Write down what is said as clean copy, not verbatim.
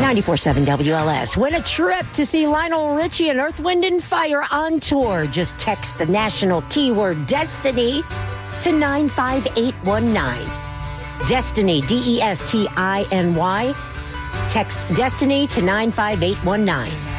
94.7 WLS. Win a trip to see Lionel Richie and Earth, Wind & Fire on tour. Just text the national keyword DESTINY to 95819. Destiny, DESTINY. Text DESTINY to 95819.